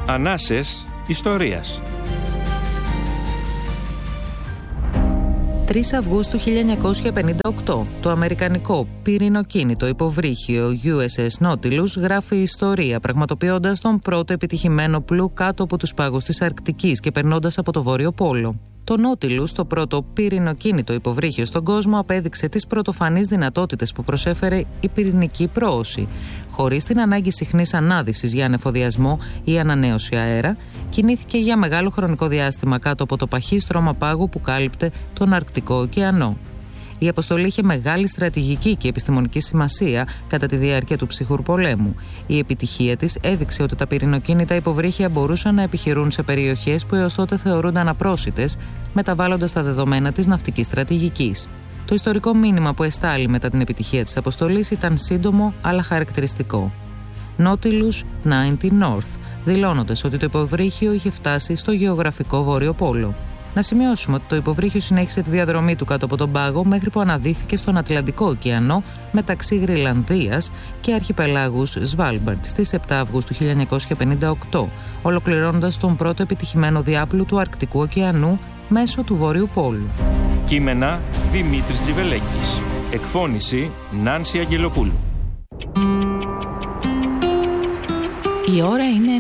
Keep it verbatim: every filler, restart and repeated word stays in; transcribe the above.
Ανάσες ιστορίας. τρεις Αυγούστου χίλια εννιακόσια πενήντα οκτώ, το αμερικανικό πυρηνοκίνητο υποβρύχιο γιου ες ες Nautilus γράφει ιστορία, πραγματοποιώντας τον πρώτο επιτυχημένο πλου κάτω από τους πάγους της Αρκτικής και περνώντας από το Βόρειο Πόλο. Το Nautilus, το πρώτο πυρηνοκίνητο υποβρύχιο στον κόσμο, απέδειξε τις πρωτοφανείς δυνατότητες που προσέφερε η πυρηνική πρόωση. Χωρίς την ανάγκη συχνής ανάδυσης για ανεφοδιασμό ή ανανέωση αέρα, κινήθηκε για μεγάλο χρονικό διάστημα κάτω από το παχύ στρώμα πάγου που κάλυπτε τον Αρκτικό ωκεανό. Η αποστολή είχε μεγάλη στρατηγική και επιστημονική σημασία κατά τη διάρκεια του ψυχρού πολέμου. Η επιτυχία της έδειξε ότι τα πυρηνοκίνητα υποβρύχια μπορούσαν να επιχειρούν σε περιοχές που έως τότε θεωρούνταν απρόσιτες, μεταβάλλοντας τα δεδομένα της ναυτικής στρατηγικής. Το ιστορικό μήνυμα που εστάλει μετά την επιτυχία της αποστολής ήταν σύντομο αλλά χαρακτηριστικό. Nautilus ενενήντα North, δηλώνοντας ότι το υποβρύχιο είχε φτάσει στο γεωγραφικό Βόρειο Πόλο. Να σημειώσουμε ότι το υποβρύχιο συνέχισε τη διαδρομή του κάτω από τον πάγο μέχρι που αναδύθηκε στον Ατλαντικό ωκεανό μεταξύ Γροιλανδίας και αρχιπελάγους Σβάλμπαρντ στις επτά Αυγούστου χίλια εννιακόσια πενήντα οκτώ, ολοκληρώνοντας τον πρώτο επιτυχημένο διάπλου του Αρκτικού ωκεανού μέσω του Βόρειου Πόλου. Κείμενα Δημήτρης Τζιβελέκης. Εκφώνηση Νάνση Αγγελοπούλου. Η ώρα είναι